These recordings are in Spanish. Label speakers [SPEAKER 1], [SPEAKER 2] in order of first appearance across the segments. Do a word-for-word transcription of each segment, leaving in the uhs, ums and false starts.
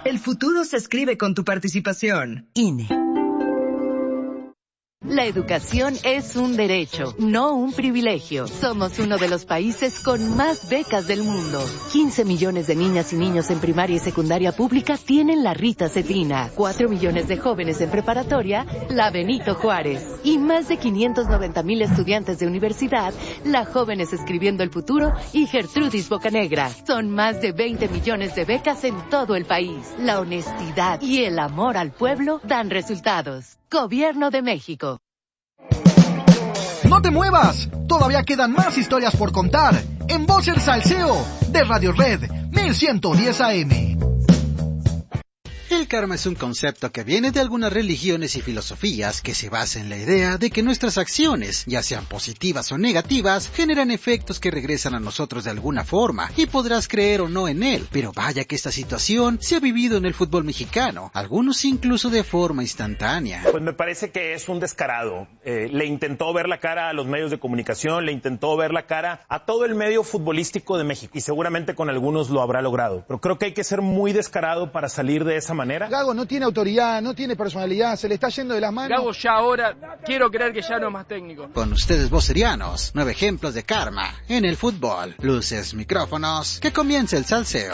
[SPEAKER 1] El futuro se escribe con tu participación. I N E.
[SPEAKER 2] La educación es un derecho, no un privilegio. Somos uno de los países con más becas del mundo. quince millones de niñas y niños en primaria y secundaria pública tienen la Rita Cetina. cuatro millones de jóvenes en preparatoria, la Benito Juárez. Y más de quinientos noventa mil estudiantes de universidad, la Jóvenes Escribiendo el Futuro y Gertrudis Bocanegra. Son más de veinte millones de becas en todo el país. La honestidad y el amor al pueblo dan resultados. Gobierno de México.
[SPEAKER 3] ¡No te muevas! Todavía quedan más historias por contar en Voz el Salseo de Radio Red mil ciento diez A M.
[SPEAKER 4] El karma es un concepto que viene de algunas religiones y filosofías que se basa en la idea de que nuestras acciones, ya sean positivas o negativas, generan efectos que regresan a nosotros de alguna forma, y podrás creer o no en él, pero vaya que esta situación se ha vivido en el fútbol mexicano, algunos incluso de forma instantánea.
[SPEAKER 5] Pues me parece que es un descarado. Eh, le intentó ver la cara a los medios de comunicación, le intentó ver la cara a todo el medio futbolístico de México, y seguramente con algunos lo habrá logrado, pero creo que hay que ser muy descarado para salir de esa manera.
[SPEAKER 6] Gago no tiene autoridad, no tiene personalidad, se le está yendo de las manos.
[SPEAKER 7] Gago ya ahora, quiero creer que ya no es más técnico.
[SPEAKER 4] Con ustedes vocerianos, nueve ejemplos de karma en el fútbol. Luces, micrófonos, que comience el salseo.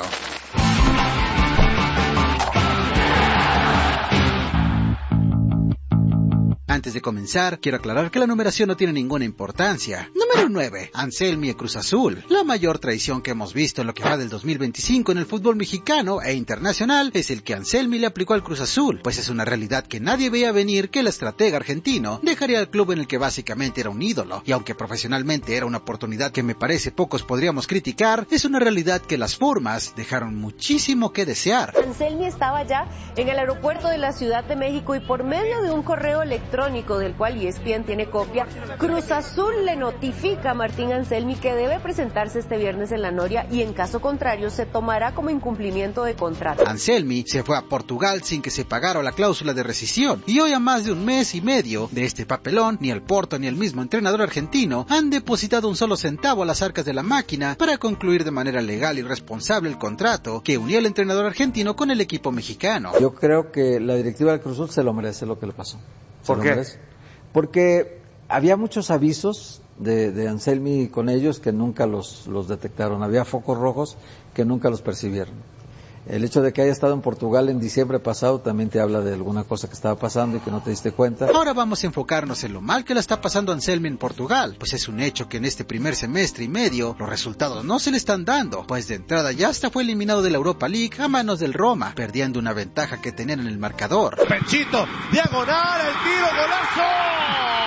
[SPEAKER 4] Antes de comenzar, quiero aclarar que la numeración no tiene ninguna importancia. Número nueve. Anselmi y Cruz Azul. La mayor traición que hemos visto en lo que va del dos mil veinticinco en el fútbol mexicano e internacional es el que Anselmi le aplicó al Cruz Azul, pues es una realidad que nadie veía venir que el estratega argentino dejaría al club en el que básicamente era un ídolo, y aunque profesionalmente era una oportunidad que me parece pocos podríamos criticar, es una realidad que las formas dejaron muchísimo que desear.
[SPEAKER 8] Anselmi estaba ya en el aeropuerto de la Ciudad de México y por medio de un correo electrónico del cual E S P N tiene copia, Cruz Azul le notifica a Martín Anselmi que debe presentarse este viernes en la Noria y en caso contrario se tomará como incumplimiento de contrato.
[SPEAKER 4] Anselmi se fue a Portugal sin que se pagara la cláusula de rescisión, y hoy a más de un mes y medio de este papelón, ni el Porto ni el mismo entrenador argentino han depositado un solo centavo a las arcas de la máquina para concluir de manera legal y responsable el contrato que unía al entrenador argentino con el equipo mexicano.
[SPEAKER 9] Yo creo que la directiva del Cruz Azul se lo merece lo que le pasó.
[SPEAKER 5] ¿Por qué?
[SPEAKER 9] Porque había muchos avisos de, de Anselmi con ellos que nunca los, los detectaron. Había focos rojos que nunca los percibieron. El hecho de que haya estado en Portugal en diciembre pasado también te habla de alguna cosa que estaba pasando y que no te diste cuenta.
[SPEAKER 4] Ahora vamos a enfocarnos en lo mal que le está pasando a Anselmi en Portugal, pues es un hecho que en este primer semestre y medio los resultados no se le están dando, pues de entrada ya hasta fue eliminado de la Europa League a manos del Roma, perdiendo una ventaja que tenían en el marcador.
[SPEAKER 10] Pechito, diagonal, el tiro, golazo.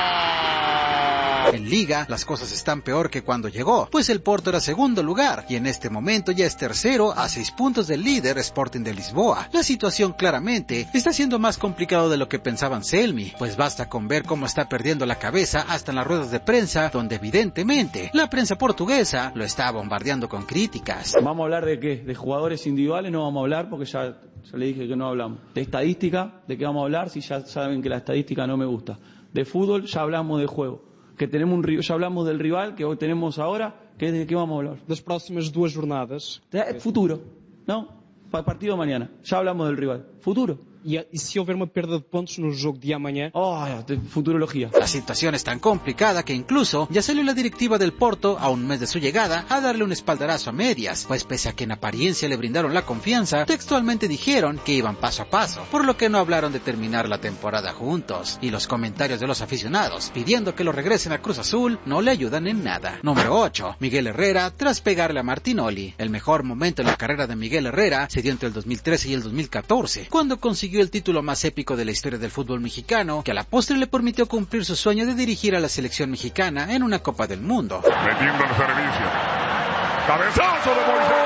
[SPEAKER 4] En Liga, las cosas están peor que cuando llegó, pues el Porto era segundo lugar, y en este momento ya es tercero a seis puntos del líder Sporting de Lisboa. La situación claramente está siendo más complicado de lo que pensaba Anselmi, pues basta con ver cómo está perdiendo la cabeza hasta en las ruedas de prensa, donde evidentemente la prensa portuguesa lo está bombardeando con críticas.
[SPEAKER 11] ¿Vamos a hablar de qué? ¿De jugadores individuales? No vamos a hablar porque ya, ya le dije que no hablamos. ¿De estadística? ¿De qué vamos a hablar? Si ya saben que la estadística no me gusta. De fútbol ya hablamos de juego. Que tenemos un, ya hablamos del rival que hoy tenemos ahora, que ¿de qué vamos a hablar?
[SPEAKER 12] Das próximas duas jornadas.
[SPEAKER 11] De futuro, ¿no? Para el partido de mañana. Ya hablamos del rival. Futuro.
[SPEAKER 12] E, e se houver uma perda de pontos no jogo de amanhã?
[SPEAKER 11] Oh, de futurología.
[SPEAKER 4] La situación es tan complicada que incluso ya salió la directiva del Porto a un mes de su llegada a darle un espaldarazo a medias, pues pese a que en apariencia le brindaron la confianza, textualmente dijeron que iban paso a paso, por lo que no hablaron de terminar la temporada juntos, y los comentarios de los aficionados pidiendo que lo regresen a Cruz Azul no le ayudan en nada. Número ocho. Miguel Herrera tras pegarle a Martinoli. El mejor momento en la carrera de Miguel Herrera se dio entre el dos mil trece y el dos mil catorce, cuando consiguió el título más épico de la historia del fútbol mexicano, que a la postre le permitió cumplir su sueño de dirigir a la selección mexicana en una Copa del Mundo.
[SPEAKER 10] Metiendo el servicio. ¡Cabezazo de Moisés!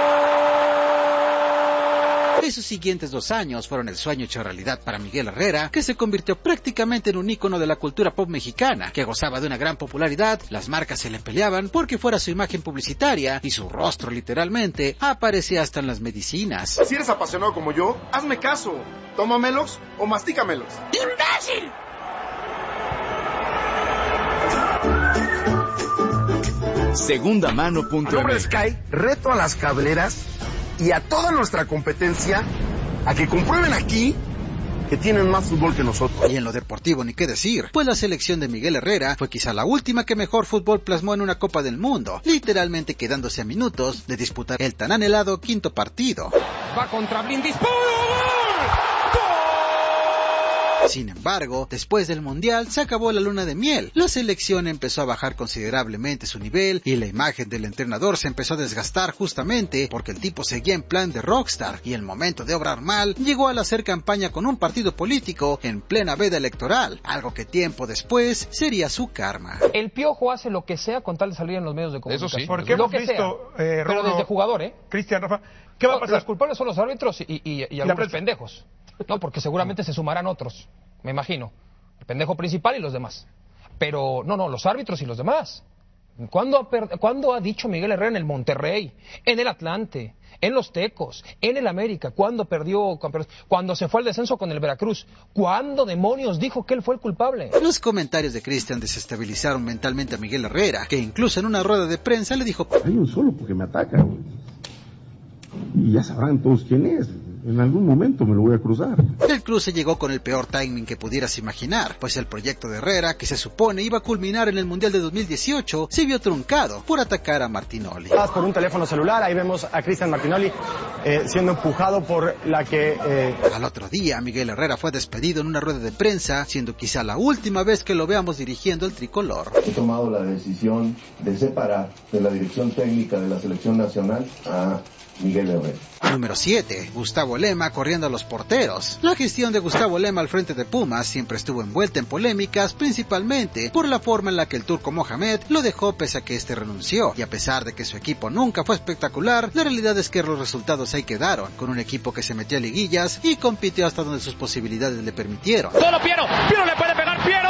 [SPEAKER 4] Esos siguientes dos años fueron el sueño hecho realidad para Miguel Herrera, que se convirtió prácticamente en un ícono de la cultura pop mexicana, que gozaba de una gran popularidad, las marcas se le peleaban porque fuera su imagen publicitaria y su rostro literalmente aparecía hasta en las medicinas.
[SPEAKER 13] Si eres apasionado como yo, hazme caso, tómamelos o mastícamelos.
[SPEAKER 10] ¡Imbécil!
[SPEAKER 13] Segundamano punto net. A nombre de Sky, reto a las cableras y a toda nuestra competencia A que comprueben aquí que tienen más fútbol que nosotros.
[SPEAKER 4] Y en lo deportivo ni qué decir, pues la selección de Miguel Herrera fue quizá la última que mejor fútbol plasmó en una Copa del Mundo, literalmente quedándose a minutos de disputar el tan anhelado quinto partido.
[SPEAKER 14] Va contra Brindis.
[SPEAKER 4] Sin embargo, después del Mundial se acabó la luna de miel. La selección empezó a bajar considerablemente su nivel y la imagen del entrenador se empezó a desgastar justamente porque el tipo seguía en plan de rockstar y el momento de obrar mal llegó al hacer campaña con un partido político en plena veda electoral, algo que tiempo después sería su karma.
[SPEAKER 14] El Piojo hace lo que sea con tal de salir en los medios de comunicación.
[SPEAKER 15] Eso sí. Porque
[SPEAKER 14] lo
[SPEAKER 15] hemos
[SPEAKER 14] que
[SPEAKER 15] visto,
[SPEAKER 14] sea,
[SPEAKER 15] eh,
[SPEAKER 14] pero desde jugador, ¿eh?
[SPEAKER 15] Cristian, Rafa, ¿qué va a pasar?
[SPEAKER 14] Los culpables son los árbitros y, y, y algunos pendejos. No, porque seguramente se sumarán otros, me imagino. El pendejo principal y los demás. Pero, no, no, los árbitros y los demás. ¿Cuándo ha, per... ¿Cuándo ha dicho Miguel Herrera en el Monterrey, en el Atlante, en los Tecos, en el América? ¿Cuándo perdió campeonatos? Cuando se fue al descenso con el Veracruz. ¿Cuándo demonios dijo que él fue el culpable?
[SPEAKER 4] Los comentarios de Cristian desestabilizaron mentalmente a Miguel Herrera, que incluso en una rueda de prensa le dijo:
[SPEAKER 16] hay un solo porque me ataca, güey. Y ya sabrán todos quién es. En algún momento me lo voy a cruzar.
[SPEAKER 4] El cruce llegó con el peor timing que pudieras imaginar, pues el proyecto de Herrera, que se supone iba a culminar en el Mundial de dos mil dieciocho, se vio truncado por atacar a Martinoli.
[SPEAKER 17] Por un teléfono celular, ahí vemos a Cristian Martinoli eh, siendo empujado por la que... Eh...
[SPEAKER 4] Al otro día, Miguel Herrera fue despedido en una rueda de prensa, siendo quizá la última vez que lo veamos dirigiendo el tricolor.
[SPEAKER 18] He tomado la decisión de separar de la dirección técnica de la selección nacional a Miguel Herrera.
[SPEAKER 4] Número siete. Gustavo Lema corriendo a los porteros. La gestión de Gustavo Lema al frente de Pumas siempre estuvo envuelta en polémicas, principalmente por la forma en la que el turco Mohamed lo dejó pese a que este renunció. Y a pesar de que su equipo nunca fue espectacular, la realidad es que los resultados ahí quedaron, con un equipo que se metió a liguillas y compitió hasta donde sus posibilidades le permitieron.
[SPEAKER 14] ¡Solo Piero! ¡Piero le puede pegar! ¡Piero!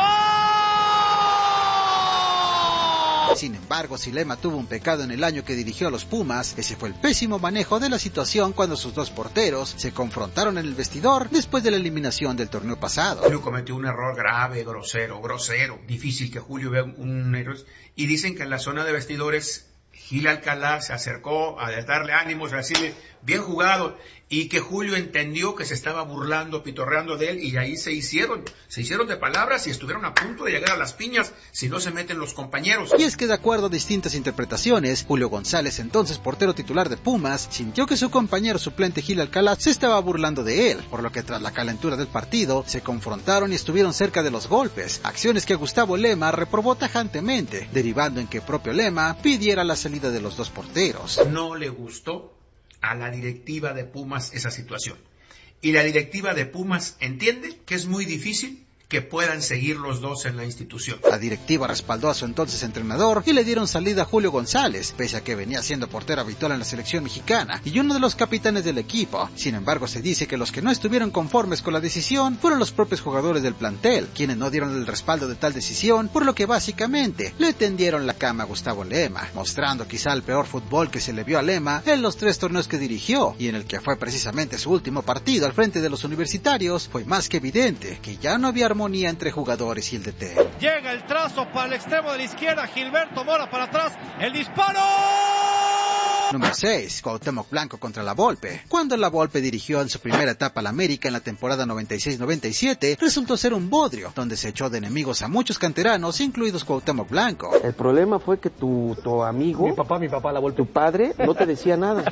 [SPEAKER 4] Sin embargo, si Lema tuvo un pecado en el año que dirigió a los Pumas, ese fue el pésimo manejo de la situación cuando sus dos porteros se confrontaron en el vestidor después de la eliminación del torneo pasado.
[SPEAKER 19] Julio cometió un error grave, grosero, grosero, difícil que Julio vea un error. Y dicen que en la zona de vestidores Gil Alcalá se acercó a darle ánimos, a decirle bien jugado, y que Julio entendió que se estaba burlando, pitorreando de él, y ahí se hicieron, se hicieron de palabras y estuvieron a punto de llegar a las piñas si no se meten los compañeros.
[SPEAKER 4] Y es que de acuerdo a distintas interpretaciones, Julio González, entonces portero titular de Pumas, sintió que su compañero suplente Gil Alcalá se estaba burlando de él, por lo que tras la calentura del partido, se confrontaron y estuvieron cerca de los golpes, acciones que Gustavo Lema reprobó tajantemente, derivando en que propio Lema pidiera la salida de los dos porteros.
[SPEAKER 19] No le gustó a la directiva de Pumas esa situación. Y la directiva de Pumas entiende que es muy difícil que puedan seguir los dos en la institución.
[SPEAKER 4] La directiva respaldó a su entonces entrenador y le dieron salida a Julio González, pese a que venía siendo portero habitual en la selección mexicana y uno de los capitanes del equipo. Sin embargo, se dice que los que no estuvieron conformes con la decisión fueron los propios jugadores del plantel, quienes no dieron el respaldo de tal decisión, por lo que básicamente le tendieron la cama a Gustavo Lema, mostrando quizá el peor fútbol que se le vio a Lema en los tres torneos que dirigió, y en el que fue precisamente su último partido al frente de los universitarios. Fue más que evidente que ya no había armonía entre jugadores y el D T.
[SPEAKER 20] Llega el trazo para el extremo de la izquierda, Gilberto Mora para atrás, el disparo.
[SPEAKER 4] Número seis. Cuauhtémoc Blanco contra La Volpe. Cuando La Volpe dirigió en su primera etapa al América en la temporada noventa y seis noventa y siete, resultó ser un bodrio, donde se echó de enemigos a muchos canteranos, incluidos Cuauhtémoc Blanco.
[SPEAKER 21] El problema fue que tu, tu amigo,
[SPEAKER 17] mi papá, mi papá La Volpe,
[SPEAKER 21] tu padre, no te decía nada.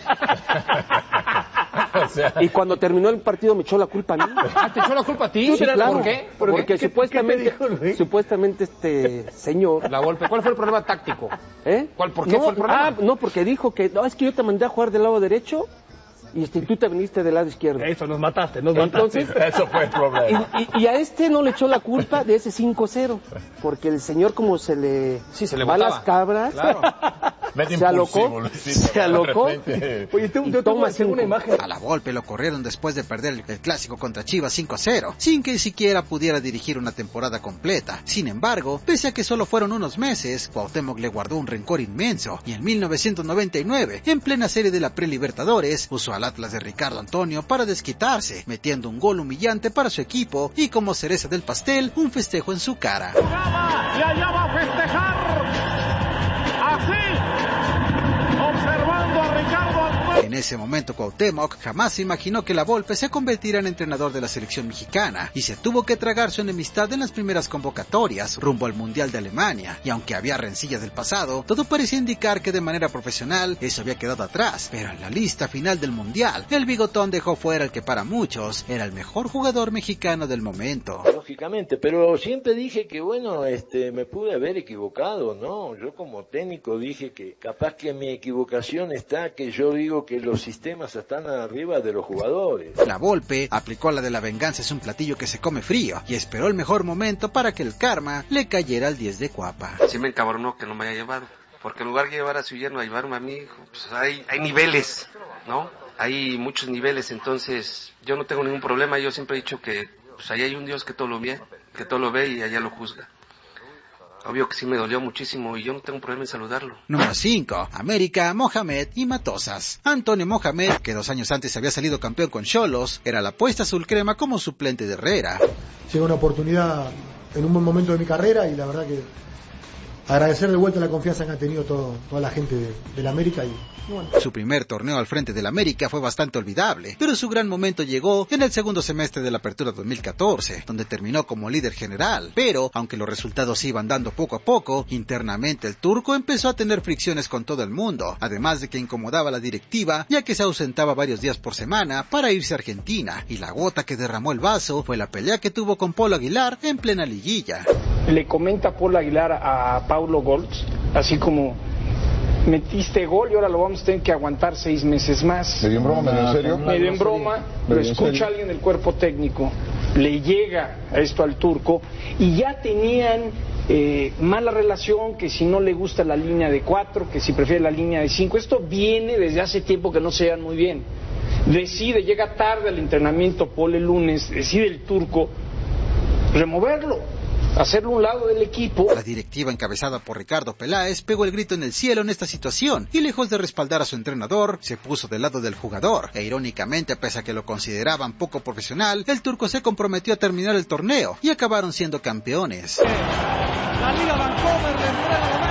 [SPEAKER 21] O sea... Y cuando terminó el partido me echó la culpa a mí.
[SPEAKER 14] ¿Ah, te echó la culpa a ti?
[SPEAKER 21] Sí, claro.
[SPEAKER 14] ¿Por qué?
[SPEAKER 21] ¿Por Porque
[SPEAKER 14] qué?
[SPEAKER 21] supuestamente,
[SPEAKER 14] ¿Qué dijo,
[SPEAKER 21] supuestamente este señor...
[SPEAKER 14] La Volpe, ¿cuál fue el problema táctico?
[SPEAKER 21] ¿Eh?
[SPEAKER 14] ¿Cuál, ¿Por qué
[SPEAKER 21] no,
[SPEAKER 14] fue el problema?
[SPEAKER 21] Ah, no, porque dijo que, no, es que yo te mandé a jugar del lado derecho y este, tú te viniste del lado izquierdo.
[SPEAKER 17] Eso, nos mataste, nos
[SPEAKER 21] Entonces,
[SPEAKER 17] mataste. Eso fue el problema.
[SPEAKER 21] Y, y, y a este no le echó la culpa de ese cinco cero, porque el señor como se le,
[SPEAKER 14] sí, se le
[SPEAKER 21] va
[SPEAKER 14] botaba.
[SPEAKER 21] las cabras,
[SPEAKER 14] claro.
[SPEAKER 21] se alocó, se alocó.
[SPEAKER 17] Oye, te, yo tengo una imagen.
[SPEAKER 4] A La Volpe lo corrieron después de perder el, el clásico contra Chivas cinco cero, sin que siquiera pudiera dirigir una temporada completa. Sin embargo, pese a que solo fueron unos meses, Cuauhtémoc le guardó un rencor inmenso, y en mil novecientos noventa y nueve, en plena serie de la Prelibertadores, usó al Atlas de Ricardo Antonio para desquitarse, metiendo un gol humillante para su equipo y como cereza del pastel, un festejo en su cara.
[SPEAKER 20] Y allá va a festejar, así, observando a Ricardo Antonio.
[SPEAKER 4] En ese momento Cuauhtémoc jamás se imaginó que la Volpe se convertiría en entrenador de la selección mexicana y se tuvo que tragar su enemistad en las primeras convocatorias rumbo al Mundial de Alemania, y aunque había rencillas del pasado, todo parecía indicar que de manera profesional eso había quedado atrás, pero en la lista final del Mundial, el bigotón dejó fuera el que para muchos era el mejor jugador mexicano del momento.
[SPEAKER 15] Lógicamente, pero siempre dije que bueno, este, me pude haber equivocado, ¿no? Yo como técnico dije que capaz que mi equivocación está que yo digo que los sistemas están arriba de los jugadores.
[SPEAKER 4] La Volpe aplicó la de la venganza es un platillo que se come frío y esperó el mejor momento para que el karma le cayera al diez de Cuapa.
[SPEAKER 22] Sí me encabronó que no me haya llevado, porque en lugar de llevar a su yerno a llevarme a mí, pues hay, hay niveles, ¿no? Hay muchos niveles, entonces yo no tengo ningún problema. Yo siempre he dicho que pues ahí hay un Dios que todo lo ve, que todo lo ve y allá lo juzga. Obvio que sí me dolió muchísimo y yo no tengo problema en saludarlo.
[SPEAKER 4] Número cinco. América, Mohamed y Matosas. Antonio Mohamed, que dos años antes había salido campeón con Xolos, era la apuesta azul crema como suplente de Herrera.
[SPEAKER 6] Llegó una oportunidad en un buen momento de mi carrera y la verdad que agradecer de vuelta la confianza que ha tenido todo, toda la gente de, de la América y bueno.
[SPEAKER 4] Su primer torneo al frente del América fue bastante olvidable, pero su gran momento llegó en el segundo semestre de la Apertura dos mil catorce, donde terminó como líder general. Pero, aunque los resultados iban dando poco a poco, internamente el turco empezó a tener fricciones con todo el mundo, además de que incomodaba a la directiva, ya que se ausentaba varios días por semana para irse a Argentina, y la gota que derramó el vaso fue la pelea que tuvo con Paulo Aguilar en plena liguilla.
[SPEAKER 12] Le comenta Paulo Aguilar a Paulo Goltz, así como metiste gol y ahora lo vamos a tener que aguantar seis meses más.
[SPEAKER 10] ¿Medio en broma, medio en serio?
[SPEAKER 12] Medio en broma, lo escucha alguien del cuerpo técnico, le llega a esto al turco y ya tenían eh, mala relación, que si no le gusta la línea de cuatro, que si prefiere la línea de cinco. Esto viene desde hace tiempo que no se llevan muy bien. Decide, llega tarde al entrenamiento Paul el lunes, decide el turco removerlo, hacerlo un lado del equipo.
[SPEAKER 4] La directiva encabezada por Ricardo Peláez pegó el grito en el cielo en esta situación y lejos de respaldar a su entrenador, se puso del lado del jugador e irónicamente, pese a que lo consideraban poco profesional, el turco se comprometió a terminar el torneo y acabaron siendo campeones.
[SPEAKER 20] La Liga Vancomer le entrega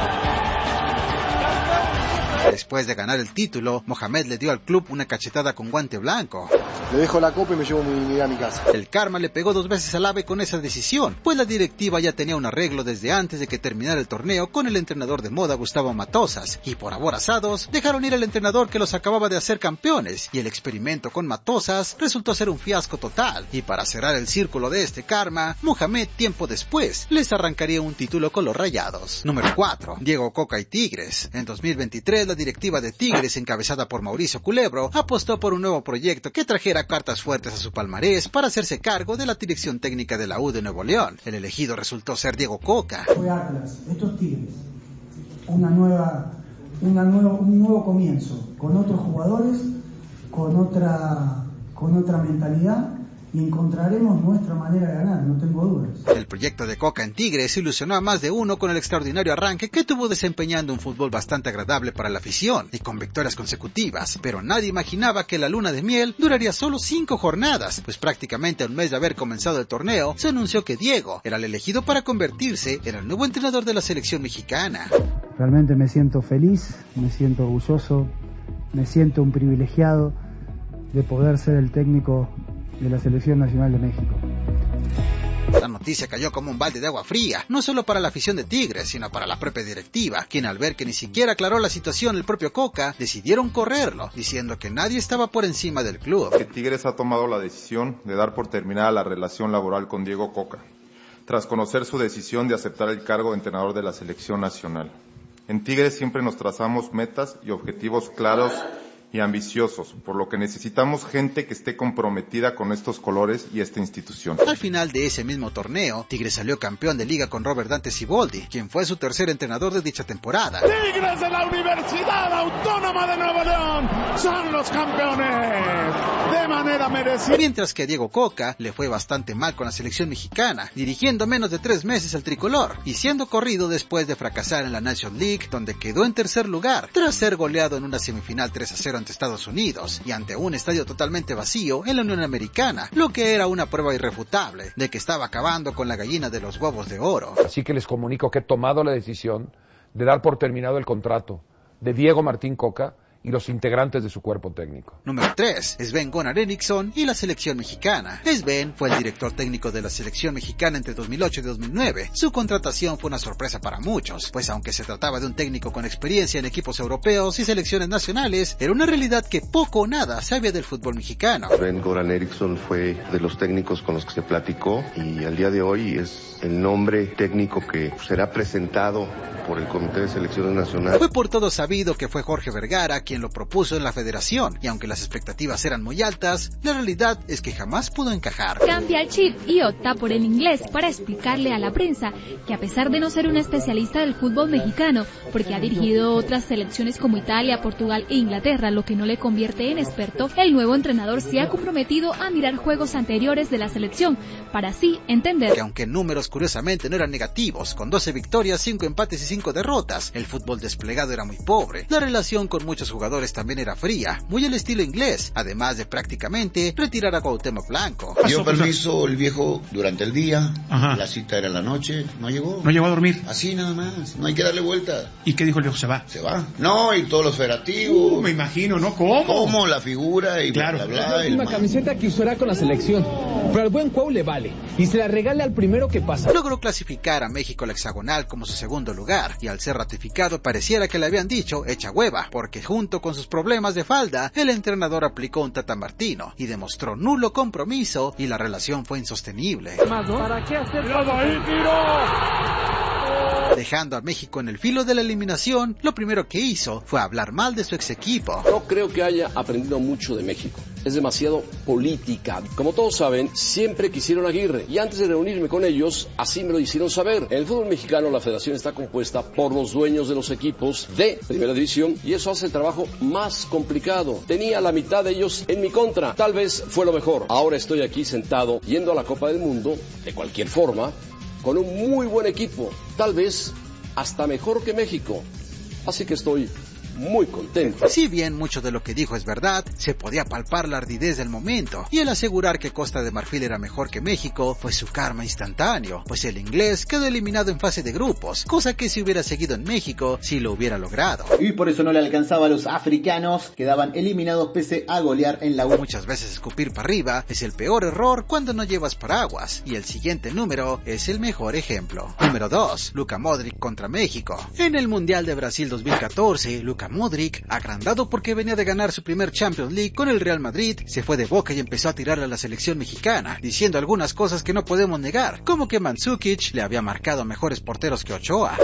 [SPEAKER 4] Después de ganar el título, Mohamed le dio al club una cachetada con guante blanco.
[SPEAKER 6] Le dejo la copa y me llevo mi dinero a mi casa.
[SPEAKER 4] El karma le pegó dos veces al ave con esa decisión, pues la directiva ya tenía un arreglo desde antes de que terminara el torneo con el entrenador de moda Gustavo Matosas, y por aborazados dejaron ir al entrenador que los acababa de hacer campeones, y el experimento con Matosas resultó ser un fiasco total, y para cerrar el círculo de este karma, Mohamed tiempo después les arrancaría un título con los Rayados. Número cuatro. Diego Coca y Tigres. En dos mil veintitrés la directiva de Tigres, encabezada por Mauricio Culebro, apostó por un nuevo proyecto que trajera cartas fuertes a su palmarés para hacerse cargo de la dirección técnica de la U de Nuevo León. El elegido resultó ser Diego Coca.
[SPEAKER 23] Fue Atlas, estos Tigres, una nueva, una nuevo, un nuevo comienzo, con otros jugadores, con otra, con otra mentalidad, y encontraremos nuestra manera de ganar, no tengo dudas.
[SPEAKER 4] El proyecto de Coca en Tigres ilusionó a más de uno con el extraordinario arranque que tuvo desempeñando un fútbol bastante agradable para la afición y con victorias consecutivas, pero nadie imaginaba que la luna de miel duraría solo cinco jornadas, pues prácticamente a un mes de haber comenzado el torneo se anunció que Diego era el elegido para convertirse en el nuevo entrenador de la selección mexicana.
[SPEAKER 23] Realmente me siento feliz, me siento orgulloso, me siento un privilegiado de poder ser el técnico de la Selección Nacional de México.
[SPEAKER 4] La noticia cayó como un balde de agua fría, no solo para la afición de Tigres, sino para la propia directiva, quien al ver que ni siquiera aclaró la situación el propio Coca, decidieron correrlo, diciendo que nadie estaba por encima del club.
[SPEAKER 24] Tigres ha tomado la decisión de dar por terminada la relación laboral con Diego Coca, tras conocer su decisión de aceptar el cargo de entrenador de la Selección Nacional. En Tigres siempre nos trazamos metas y objetivos claros y ambiciosos, por lo que necesitamos gente que esté comprometida con estos colores y esta institución.
[SPEAKER 4] Al final de ese mismo torneo, Tigres salió campeón de liga con Robert Dante Siboldi, quien fue su tercer entrenador de dicha temporada.
[SPEAKER 20] Tigres de la Universidad Autónoma de Nuevo León son los campeones de manera merecida.
[SPEAKER 4] Mientras que a Diego Coca le fue bastante mal con la selección mexicana, dirigiendo menos de tres meses al tricolor y siendo corrido después de fracasar en la National League, donde quedó en tercer lugar tras ser goleado en una semifinal tres a cero ante Estados Unidos y ante un estadio totalmente vacío en la Unión Americana, lo que era una prueba irrefutable de que estaba acabando con la gallina de los huevos de oro.
[SPEAKER 25] Así que les comunico que he tomado la decisión de dar por terminado el contrato de Diego Martín Coca
[SPEAKER 1] y los integrantes de su cuerpo técnico.
[SPEAKER 4] Número tres. Sven-Gunnar Eriksson y la selección mexicana. Sven fue el director técnico de la selección mexicana entre dos mil ocho y dos mil nueve. Su contratación fue una sorpresa para muchos, pues aunque se trataba de un técnico con experiencia en equipos europeos y selecciones nacionales, era una realidad que poco o nada sabía del fútbol mexicano.
[SPEAKER 2] Sven-Gunnar Eriksson fue de los técnicos con los que se platicó y al día de hoy es el nombre técnico que será presentado por el Comité de Selecciones Nacionales.
[SPEAKER 4] Fue por todo sabido que fue Jorge Vergara quien lo propuso en la federación, y aunque las expectativas eran muy altas, la realidad es que jamás pudo encajar.
[SPEAKER 3] Cambia el chip y opta por el inglés para explicarle a la prensa que a pesar de no ser un especialista del fútbol mexicano, porque ha dirigido otras selecciones como Italia, Portugal e Inglaterra, lo que no le convierte en experto, el nuevo entrenador se ha comprometido a mirar juegos anteriores de la selección, para así entender
[SPEAKER 4] que aunque en números curiosamente no eran negativos, con doce victorias, cinco empates y cinco derrotas, el fútbol desplegado era muy pobre. La relación con muchos jugadores también era fría, muy al estilo inglés, además de prácticamente retirar a Cuauhtémoc Blanco.
[SPEAKER 7] Dio permiso el viejo durante el día, Ajá. La cita era en la noche, no llegó.
[SPEAKER 25] ¿No llegó a dormir?
[SPEAKER 7] Así nada más, no hay que darle vuelta.
[SPEAKER 25] ¿Y qué dijo el viejo? ¿Se va?
[SPEAKER 7] Se va. No, y todos los federativos.
[SPEAKER 25] Uh, me imagino, ¿no? ¿Cómo?
[SPEAKER 7] ¿Cómo? La figura y
[SPEAKER 25] claro.
[SPEAKER 7] bla, bla, bla.
[SPEAKER 26] Es una camiseta que usará con la selección, pero al buen Cuau le vale, y se la regala al primero que pasa.
[SPEAKER 4] Logró clasificar a México a la hexagonal como su segundo lugar, y al ser ratificado pareciera que le habían dicho echa hueva, porque junto con sus problemas de falda, el entrenador aplicó un Tata Martino y demostró nulo compromiso y la relación fue insostenible.
[SPEAKER 26] ¿Para qué hacer
[SPEAKER 10] ahí,
[SPEAKER 4] Dejando a México en el filo de la eliminación, lo primero que hizo fue hablar mal de su ex equipo.
[SPEAKER 27] No creo que haya aprendido mucho de México. Es demasiado política. Como todos saben, siempre quisieron a Aguirre. Y antes de reunirme con ellos, así me lo hicieron saber. En el fútbol mexicano, la federación está compuesta por los dueños de los equipos de Primera División. Y eso hace el trabajo más complicado. Tenía la mitad de ellos en mi contra. Tal vez fue lo mejor. Ahora estoy aquí sentado, yendo a la Copa del Mundo, de cualquier forma, con un muy buen equipo, tal vez hasta mejor que México. Así que estoy muy contento.
[SPEAKER 4] Si bien mucho de lo que dijo es verdad, se podía palpar la ardidez del momento, y el asegurar que Costa de Marfil era mejor que México fue su karma instantáneo, pues el inglés quedó eliminado en fase de grupos, cosa que si hubiera seguido en México, sí lo hubiera logrado.
[SPEAKER 28] Y por eso no le alcanzaba a los africanos, quedaban eliminados pese a golear en la U.
[SPEAKER 4] Muchas veces escupir para arriba es el peor error cuando no llevas paraguas, y el siguiente número es el mejor ejemplo. Número dos. Luka Modric contra México. En el Mundial de Brasil dos mil catorce, Luka Modric, agrandado porque venía de ganar su primer Champions League con el Real Madrid, se fue de boca y empezó a tirar a la selección mexicana, diciendo algunas cosas que no podemos negar, como que Mandzukic le había marcado a mejores porteros que Ochoa.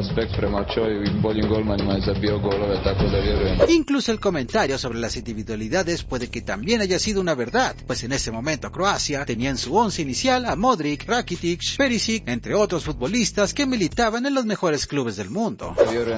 [SPEAKER 4] Incluso el comentario sobre las individualidades puede que también haya sido una verdad, pues en ese momento Croacia tenía en su once inicial a Modric, Rakitic, Perisic, entre otros futbolistas que militaban en los mejores clubes del mundo.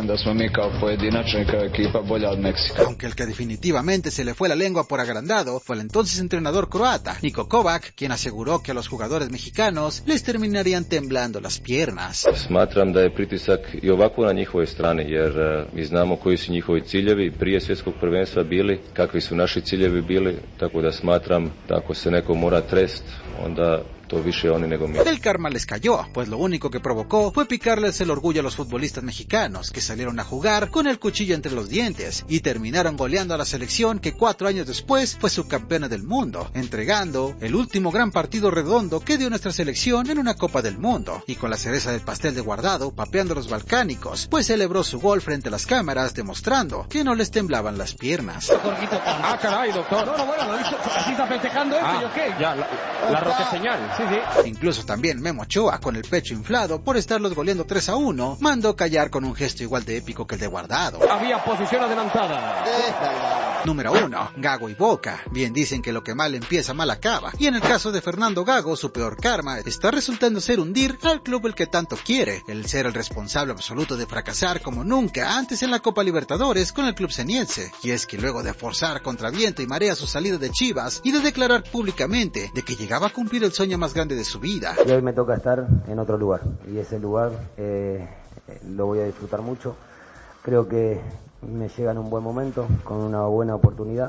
[SPEAKER 4] Aunque el que definitivamente se le fue la lengua por agrandado fue el entonces entrenador croata, Niko Kovac, quien aseguró que a los jugadores mexicanos les terminarían temblando las piernas.
[SPEAKER 29] Smatram da je pritisak i ovako na njihovoj strani, jer mi znamo koji su njihovi ciljevi prije svjetskog prvenstva bili, kakvi su naši ciljevi bili, tako da smatram da ako se neko mora trest, onda el karma les cayó, pues lo único que provocó fue picarles el orgullo a los futbolistas mexicanos, que salieron a jugar con el cuchillo entre los dientes y terminaron goleando a la selección que cuatro años después fue subcampeona del mundo, entregando el último gran partido redondo que dio nuestra selección en una Copa del Mundo, y con la cereza del pastel de Guardado papeando a los balcánicos, pues celebró su gol frente a las cámaras demostrando que no les temblaban las piernas.
[SPEAKER 26] Ah, caray, doctor. No, no, bueno, lo he visto, así está festejando esto,
[SPEAKER 25] ah,
[SPEAKER 26] ¿y qué?
[SPEAKER 25] Ya, la, la roque señal.
[SPEAKER 26] Sí, sí.
[SPEAKER 4] Incluso también Memo Ochoa, con el pecho inflado por estarlos goleando tres a uno, mandó callar con un gesto igual de épico que el de Guardado.
[SPEAKER 26] Había posición adelantada.
[SPEAKER 4] Número uno. Gago y Boca. Bien dicen que lo que mal empieza mal acaba, y en el caso de Fernando Gago, su peor karma está resultando ser hundir al club el que tanto quiere, el ser el responsable absoluto de fracasar como nunca antes en la Copa Libertadores con el club seniense. Y es que luego de forzar contra viento y marea su salida de Chivas y de declarar públicamente de que llegaba a cumplir el sueño más grande de su vida,
[SPEAKER 30] y hoy me toca estar en otro lugar, y ese lugar eh, lo voy a disfrutar mucho. Creo que me llega en un buen momento, con una buena oportunidad,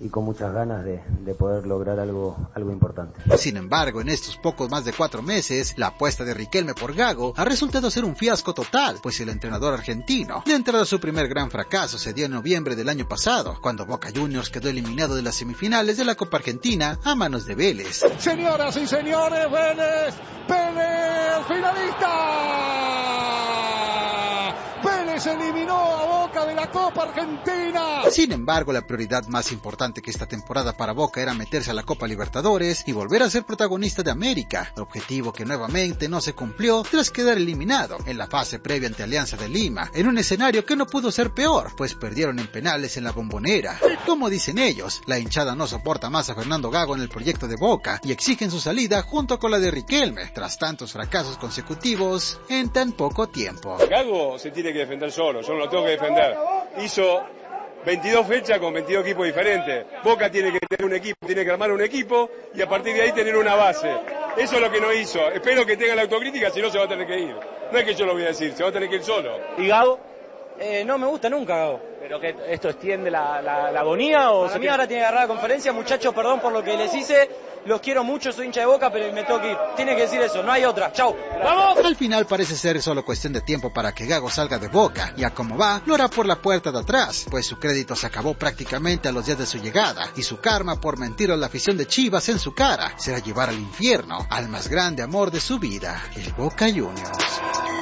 [SPEAKER 30] y con muchas ganas de, de poder lograr algo, algo importante.
[SPEAKER 4] Sin embargo, en estos pocos más de cuatro meses, la apuesta de Riquelme por Gago ha resultado ser un fiasco total, pues el entrenador argentino, de entrada su primer gran fracaso se dio en noviembre del año pasado, cuando Boca Juniors quedó eliminado de las semifinales de la Copa Argentina a manos de Vélez.
[SPEAKER 20] Señoras y señores, Vélez, Vélez, finalista. Vélez eliminó a Boca de la Copa Argentina.
[SPEAKER 4] Sin embargo, la prioridad más importante que esta temporada para Boca era meterse a la Copa Libertadores y volver a ser protagonista de América, objetivo que nuevamente no se cumplió tras quedar eliminado en la fase previa ante Alianza de Lima, en un escenario que no pudo ser peor, pues perdieron en penales en la Bombonera. Como dicen ellos, la hinchada no soporta más a Fernando Gago en el proyecto de Boca y exigen su salida junto con la de Riquelme, tras tantos fracasos consecutivos en tan poco tiempo.
[SPEAKER 5] Gago se tiene que defender solo, yo no lo tengo que defender. Hizo veintidós fechas con veintidós equipos diferentes. Boca tiene que tener un equipo, tiene que armar un equipo y a partir de ahí tener una base. Eso es lo que no hizo. Espero que tenga la autocrítica, si no se va a tener que ir. No es que yo lo voy a decir, se va a tener que ir solo.
[SPEAKER 8] ¿Y Gago? Eh, no me gusta nunca Gago.
[SPEAKER 25] ¿Pero que esto extiende la, la, la agonía o...?
[SPEAKER 8] Para mí ahora tiene que agarrar la conferencia. Muchachos, perdón por lo que les hice. Los quiero mucho, soy hincha de Boca, pero me tengo que ir. Tiene que decir eso, no hay otra. Chau.
[SPEAKER 4] ¡Vamos! Al final parece ser solo cuestión de tiempo para que Gago salga de Boca. Y a como va, lo hará por la puerta de atrás, pues su crédito se acabó prácticamente a los días de su llegada. Y su karma por mentir a la afición de Chivas en su cara será llevar al infierno al más grande amor de su vida, el Boca Juniors.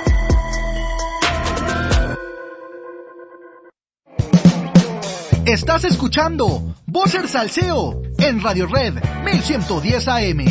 [SPEAKER 9] Estás escuchando Vocer Salseo en Radio Red mil ciento diez A M.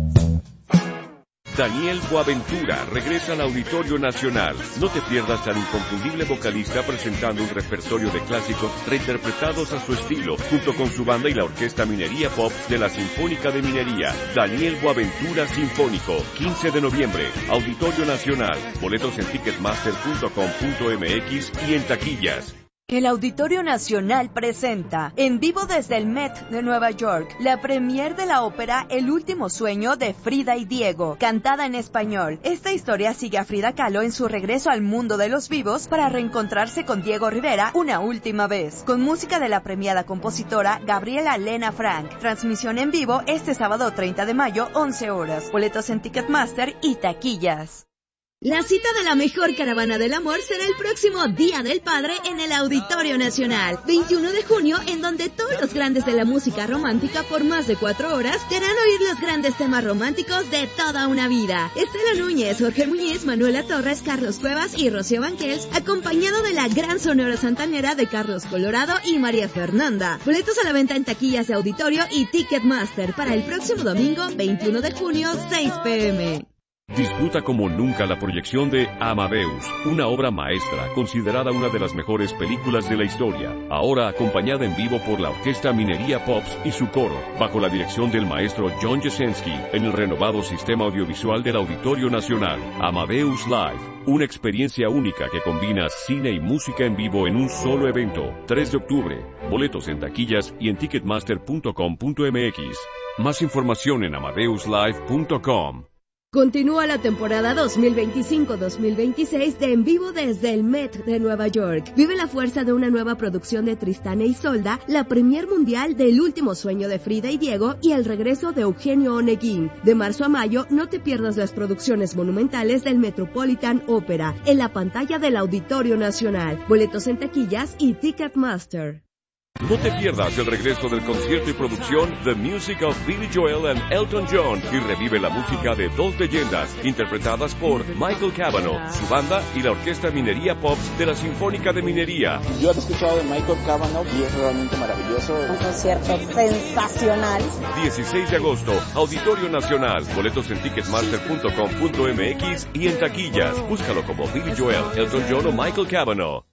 [SPEAKER 11] Daniel Boaventura regresa al Auditorio Nacional. No te pierdas al inconfundible vocalista presentando un repertorio de clásicos reinterpretados a su estilo, junto con su banda y la Orquesta Minería Pop de la Sinfónica de Minería. Daniel Boaventura Sinfónico, quince de noviembre, Auditorio Nacional. Boletos en ticketmaster punto com punto m x y en taquillas.
[SPEAKER 13] El Auditorio Nacional presenta, en vivo desde el Met de Nueva York, la premier de la ópera El último sueño de Frida y Diego, cantada en español. Esta historia sigue a Frida Kahlo en su regreso al mundo de los vivos para reencontrarse con Diego Rivera una última vez, con música de la premiada compositora Gabriela Lena Frank. Transmisión en vivo este sábado treinta de mayo, once horas. Boletos en Ticketmaster y taquillas.
[SPEAKER 14] La cita de la mejor caravana del amor será el próximo Día del Padre en el Auditorio Nacional, veintiuno de junio, en donde todos los grandes de la música romántica por más de cuatro horas te harán oír los grandes temas románticos de toda una vida. Estela Núñez, Jorge Muñiz, Manuela Torres, Carlos Cuevas y Rocío Banquels, acompañado de la gran sonora santanera de Carlos Colorado y María Fernanda. Boletos a la venta en taquillas de Auditorio y Ticketmaster para el próximo domingo, veintiuno de junio, seis pe eme.
[SPEAKER 11] Disfruta como nunca la proyección de Amadeus, una obra maestra considerada una de las mejores películas de la historia, ahora acompañada en vivo por la Orquesta Minería Pops y su coro, bajo la dirección del maestro John Jasenski, en el renovado sistema audiovisual del Auditorio Nacional. Amadeus Live, una experiencia única que combina cine y música en vivo en un solo evento. tres de octubre, boletos en taquillas y en ticketmaster punto com punto m x. Más información en amadeus live punto com.
[SPEAKER 14] Continúa la temporada dos mil veinticinco dos mil veintiséis de En Vivo desde el Met de Nueva York. Vive la fuerza de una nueva producción de Tristán e Isolda, la premier mundial de El último sueño de Frida y Diego y el regreso de Eugenio Oneguín. De marzo a mayo, no te pierdas las producciones monumentales del Metropolitan Opera en la pantalla del Auditorio Nacional. Boletos en taquillas y Ticketmaster.
[SPEAKER 11] No te pierdas el regreso del concierto y producción The Music of Billy Joel and Elton John y revive la música de dos leyendas interpretadas por Michael Cavanaugh, su banda y la Orquesta Minería Pop de la Sinfónica de Minería.
[SPEAKER 16] Yo he escuchado de Michael Cavanaugh y es realmente maravilloso.
[SPEAKER 18] Un concierto sensacional.
[SPEAKER 11] dieciséis de agosto, Auditorio Nacional. Boletos en ticketmaster punto com punto m x y en taquillas. Búscalo como Billy Joel, Elton John o Michael Cavanaugh.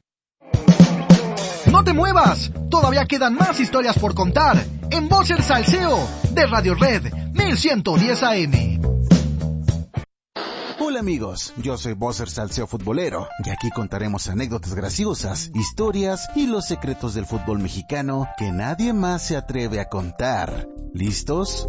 [SPEAKER 9] ¡No te muevas! Todavía quedan más historias por contar en Vocer Salseo de Radio Red mil ciento diez A M.
[SPEAKER 19] Hola amigos, yo soy Vocer Salseo Futbolero y aquí contaremos anécdotas graciosas, historias y los secretos del fútbol mexicano que nadie más se atreve a contar. ¿Listos?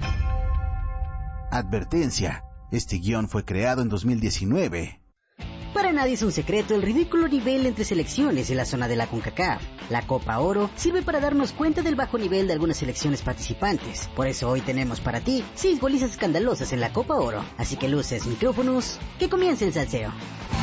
[SPEAKER 19] Advertencia, este guión fue creado en dos mil diecinueve.
[SPEAKER 1] Para nadie es un secreto el ridículo nivel entre selecciones en la zona de la CONCACAF. La Copa Oro sirve para darnos cuenta del bajo nivel de algunas selecciones participantes. Por eso hoy tenemos para ti seis golizas escandalosas en la Copa Oro. Así que luces, micrófonos, que comience el salseo.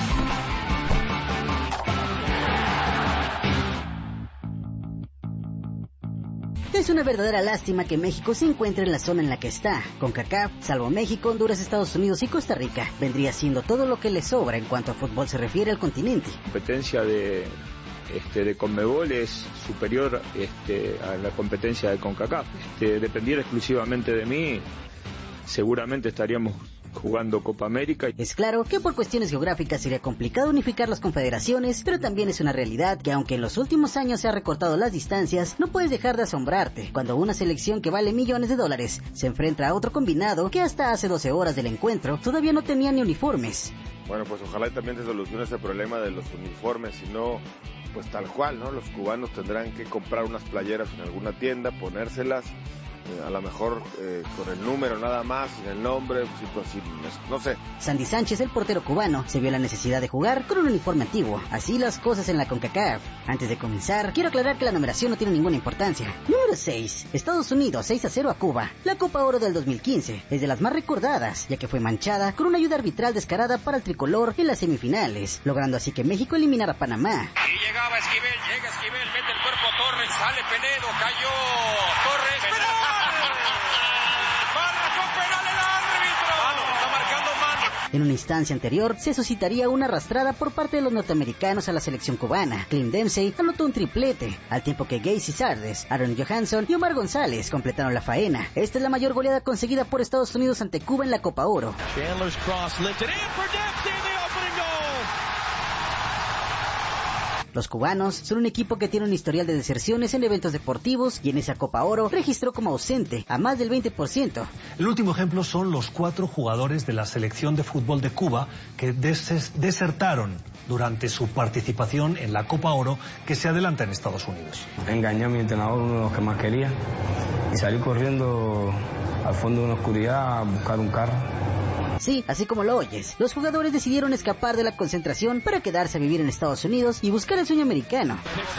[SPEAKER 1] Es una verdadera lástima que México se encuentre en la zona en la que está. CONCACAF, salvo México, Honduras, Estados Unidos y Costa Rica, vendría siendo todo lo que le sobra en cuanto a fútbol se refiere al continente.
[SPEAKER 2] La competencia de, este, de CONMEBOL es superior este, a la competencia de CONCACAF. Este, dependiera exclusivamente de mí, seguramente estaríamos jugando Copa América.
[SPEAKER 1] Es claro que por cuestiones geográficas sería complicado unificar las confederaciones, pero también es una realidad que aunque en los últimos años se ha recortado las distancias, no puedes dejar de asombrarte cuando una selección que vale millones de dólares se enfrenta a otro combinado que hasta hace doce horas del encuentro todavía no tenía ni uniformes.
[SPEAKER 6] Bueno, pues ojalá también se solucione ese problema de los uniformes, si no, pues tal cual, ¿no? Los cubanos tendrán que comprar unas playeras en alguna tienda, ponérselas, a lo mejor eh, con el número nada más, sin el nombre, pues, no sé.
[SPEAKER 1] Sandy Sánchez, el portero cubano, se vio la necesidad de jugar con un uniforme antiguo. Así las cosas en la CONCACAF. Antes de comenzar, quiero aclarar que la numeración no tiene ninguna importancia. Número seis. Estados Unidos, seis a cero a Cuba. La Copa Oro del dos mil quince es de las más recordadas, ya que fue manchada con una ayuda arbitral descarada para el tricolor en las semifinales, logrando así que México eliminara a Panamá.
[SPEAKER 12] Y llegaba Esquivel, llega Esquivel, mete el cuerpo Torres, sale Penedo, cayó Torres, ¡penal!
[SPEAKER 1] En una instancia anterior, se suscitaría una arrastrada por parte de los norteamericanos a la selección cubana. Clint Dempsey anotó un triplete, al tiempo que Gacy Sardes, Aaron Johansson y Omar González completaron la faena. Esta es la mayor goleada conseguida por Estados Unidos ante Cuba en la Copa Oro.
[SPEAKER 15] Chandler's cross lifted in for Dempsey, the opening goal.
[SPEAKER 1] Los cubanos son un equipo que tiene un historial de deserciones en eventos deportivos y en esa Copa Oro registró como ausente a más del veinte por ciento.
[SPEAKER 17] El último ejemplo son los cuatro jugadores de la selección de fútbol de Cuba que des desertaron durante su participación en la Copa Oro que se adelanta en Estados Unidos.
[SPEAKER 21] Engañé a mi entrenador, uno de los que más quería, y salí corriendo al fondo de una oscuridad a buscar un carro.
[SPEAKER 1] Sí, así como lo oyes, los jugadores decidieron escapar de la concentración para quedarse a vivir en Estados Unidos y buscar el sueño americano.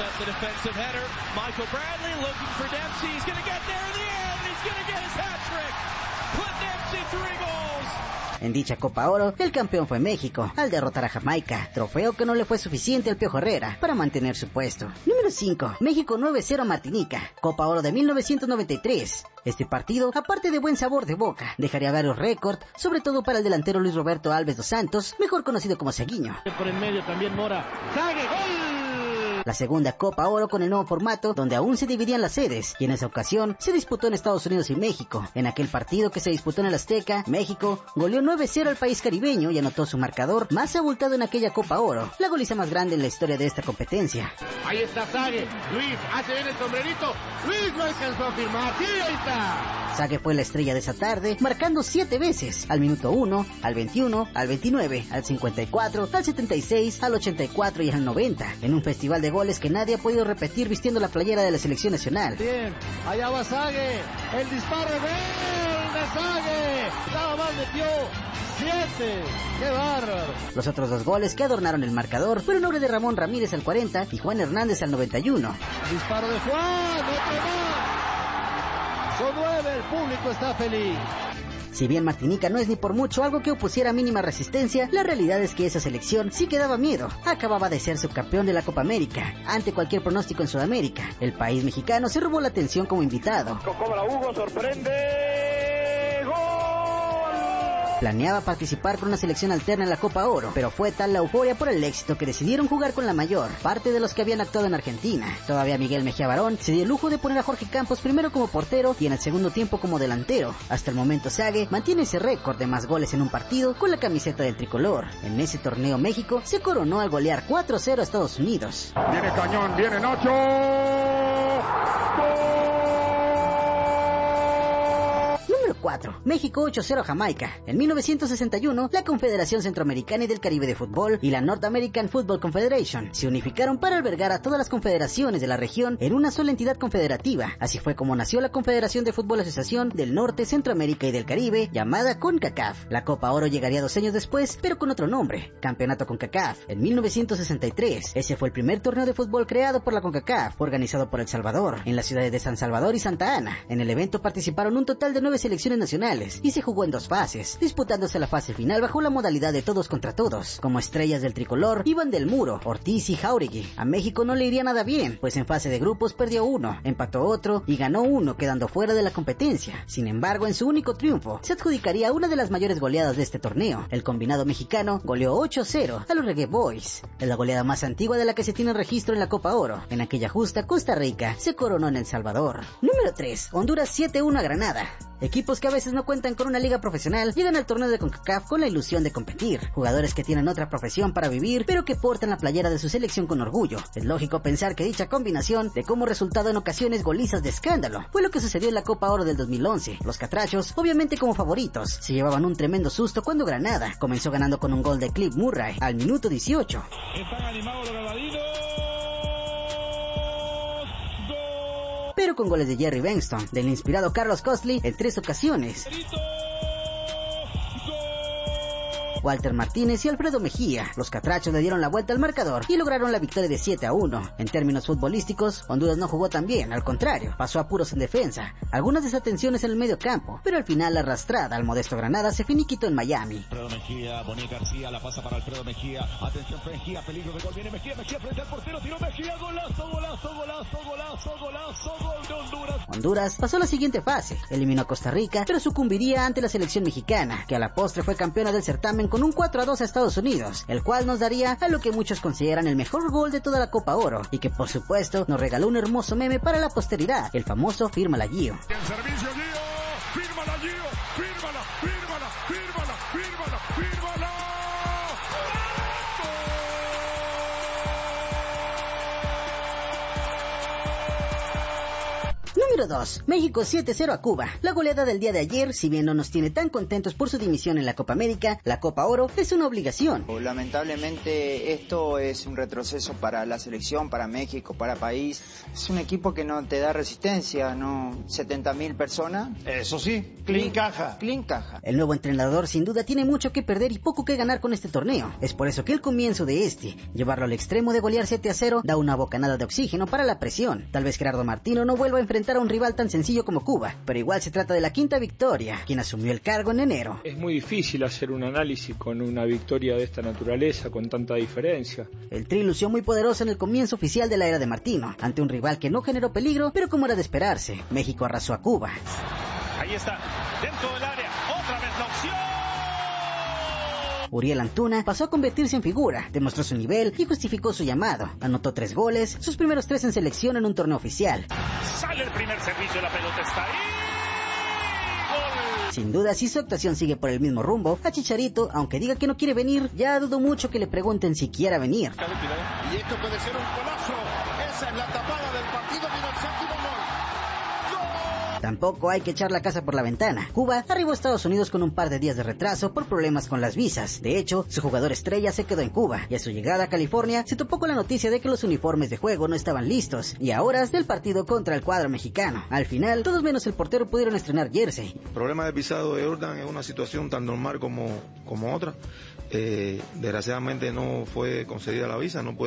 [SPEAKER 1] En dicha Copa Oro, el campeón fue México, al derrotar a Jamaica, trofeo que no le fue suficiente al Piojo Herrera para mantener su puesto. Número cinco. México nueve cero a Martinica, Copa Oro de mil novecientos noventa y tres. Este partido, aparte de buen sabor de boca, dejaría varios récords, sobre todo para el delantero Luis Roberto Alves dos Santos, mejor conocido como Saguiño.
[SPEAKER 20] Por el medio también Mora. ¡Sague, gol!
[SPEAKER 1] La segunda Copa Oro con el nuevo formato, donde aún se dividían las sedes, y en esa ocasión se disputó en Estados Unidos y México. En aquel partido que se disputó en el Azteca, México goleó nueve cero al país caribeño y anotó su marcador más abultado en aquella Copa Oro, la goliza más grande en la historia de esta competencia.
[SPEAKER 20] Ahí está Sague, Luis hace bien el sombrerito, Luis no alcanzó a firmar, sí, ahí está.
[SPEAKER 1] Sague fue la estrella de esa tarde, marcando siete veces, al minuto uno, al veintiuno, al veintinueve, al cincuenta y cuatro, al setenta y seis, al ochenta y cuatro y al noventa, en un festival de goles que nadie ha podido repetir vistiendo la playera de la selección nacional.
[SPEAKER 20] Bien, allá va Sague, el disparo de gol de Sague, nada más metió siete, qué bárbaro.
[SPEAKER 1] Los otros dos goles que adornaron el marcador fueron obra de Ramón Ramírez al cuarenta y Juan Hernández al noventa y uno.
[SPEAKER 20] Disparo de Juan, otro más. Son nueve, el público está feliz.
[SPEAKER 1] Si bien Martinica no es ni por mucho algo que opusiera mínima resistencia, la realidad es que esa selección sí que daba miedo. Acababa de ser subcampeón de la Copa América, ante cualquier pronóstico en Sudamérica. El país mexicano se robó la atención como invitado.
[SPEAKER 20] Cobra Hugo, sorprende, gol.
[SPEAKER 1] Planeaba participar con una selección alterna en la Copa Oro, pero fue tal la euforia por el éxito que decidieron jugar con la mayor, parte de los que habían actuado en Argentina. Todavía Miguel Mejía Barón se dio el lujo de poner a Jorge Campos primero como portero y en el segundo tiempo como delantero. Hasta el momento Sague mantiene ese récord de más goles en un partido con la camiseta del tricolor. En ese torneo México se coronó al golear cuatro cero a Estados Unidos.
[SPEAKER 10] Viene Cañón, viene Nacho. ¡Gol!
[SPEAKER 1] Número cuatro, México ocho cero a Jamaica. En mil novecientos sesenta y uno, la Confederación Centroamericana y del Caribe de Fútbol y la North American Football Confederation se unificaron para albergar a todas las confederaciones de la región en una sola entidad confederativa. Así fue como nació la Confederación de Fútbol Asociación del Norte, Centroamérica y del Caribe, llamada CONCACAF. La Copa Oro llegaría dos años después, pero con otro nombre, Campeonato CONCACAF. En mil novecientos sesenta y tres, ese fue el primer torneo de fútbol creado por la CONCACAF, organizado por El Salvador, en las ciudades de San Salvador y Santa Ana. En el evento participaron un total de nueve selecciones nacionales y se jugó en dos fases, disputándose la fase final bajo la modalidad de todos contra todos. Como estrellas del tricolor, Iván del Muro, Ortiz y Jauregui. A México no le iría nada bien, pues en fase de grupos perdió uno, empató otro y ganó uno, quedando fuera de la competencia. Sin embargo, en su único triunfo, se adjudicaría una de las mayores goleadas de este torneo. El combinado mexicano goleó ocho cero a los Reggae Boys. Es la goleada más antigua de la que se tiene registro en la Copa Oro. En aquella justa, Costa Rica se coronó en El Salvador. Número tres. Honduras siete uno a Granada. Equipos que a veces no cuentan con una liga profesional llegan al torneo de CONCACAF con la ilusión de competir. Jugadores que tienen otra profesión para vivir, pero que portan la playera de su selección con orgullo. Es lógico pensar que dicha combinación, de como resultado en ocasiones golizas de escándalo, fue lo que sucedió en la Copa Oro del dos mil once. Los catrachos, obviamente como favoritos, se llevaban un tremendo susto cuando Granada comenzó ganando con un gol de Cliff Murray al minuto dieciocho.
[SPEAKER 15] Están animados los granadinos.
[SPEAKER 1] Pero con goles de Jerry Benston, del inspirado Carlos Costley en tres ocasiones, Walter Martínez y Alfredo Mejía. Los catrachos le dieron la vuelta al marcador y lograron la victoria de siete a uno. En términos futbolísticos, Honduras no jugó tan bien, al contrario, pasó apuros en defensa, algunas desatenciones en el medio campo, pero al final la arrastrada al modesto Granada se finiquitó en Miami.
[SPEAKER 15] Alfredo Mejía, Bonilla García, la pasa para Alfredo Mejía, atención Mejía, peligro de gol, viene Mejía, Mejía frente al portero, tiró Mejía, golazo, golazo, golazo, golazo, golazo, gol de Honduras.
[SPEAKER 1] Honduras pasó a la siguiente fase, eliminó a Costa Rica, pero sucumbiría ante la selección mexicana, que a la postre fue campeona del certamen con un cuatro a dos a Estados Unidos, el cual nos daría a lo que muchos consideran el mejor gol de toda la Copa Oro, y que por supuesto nos regaló un hermoso meme para la posteridad, el famoso Fírmala Gio.
[SPEAKER 10] El servicio Gio, fírmala Gio, fírmala, fírmala, fírmala, fírmala, fírmala.
[SPEAKER 1] Número dos. México siete cero a Cuba. La goleada del día de ayer, si bien no nos tiene tan contentos por su dimisión en la Copa América, la Copa Oro es una obligación.
[SPEAKER 3] Lamentablemente esto es un retroceso para la selección, para México, para el país. Es un equipo que no te da resistencia, no setenta mil personas.
[SPEAKER 20] Eso sí, clean caja.
[SPEAKER 3] Clean caja.
[SPEAKER 1] El nuevo entrenador sin duda tiene mucho que perder y poco que ganar con este torneo. Es por eso que el comienzo de este, llevarlo al extremo de golear siete a cero, da una bocanada de oxígeno para la presión. Tal vez Gerardo Martino no vuelva a enfrentar a un rival tan sencillo como Cuba, pero igual se trata de la quinta victoria, quien asumió el cargo en enero.
[SPEAKER 2] Es muy difícil hacer un análisis con una victoria de esta naturaleza, con tanta diferencia.
[SPEAKER 1] El Tri lució muy poderoso en el comienzo oficial de la era de Martino, ante un rival que no generó peligro, pero como era de esperarse, México arrasó a Cuba.
[SPEAKER 15] Ahí está, dentro del área, otra vez la opción.
[SPEAKER 1] Uriel Antuna pasó a convertirse en figura, demostró su nivel y justificó su llamado. Anotó tres goles, sus primeros tres en selección en un torneo oficial.
[SPEAKER 15] Sale el primer servicio, la pelota está ahí. ¡Gol!
[SPEAKER 1] Sin duda, si su actuación sigue por el mismo rumbo, a Chicharito, aunque diga que no quiere venir, ya dudo mucho que le pregunten si quiera venir.
[SPEAKER 10] Y esto puede ser un golazo. Esa es la tapada del partido, vino el séptimo gol.
[SPEAKER 1] Tampoco hay que echar la casa por la ventana. Cuba arribó a Estados Unidos con un par de días de retraso por problemas con las visas. De hecho, su jugador estrella se quedó en Cuba, y a su llegada a California se topó con la noticia de que los uniformes de juego no estaban listos, y a horas del partido contra el cuadro mexicano. Al final, todos menos el portero pudieron estrenar jersey.
[SPEAKER 7] El problema del visado de Jordan es una situación tan normal como, como otra. Eh, desgraciadamente no fue concedida la visa, no puede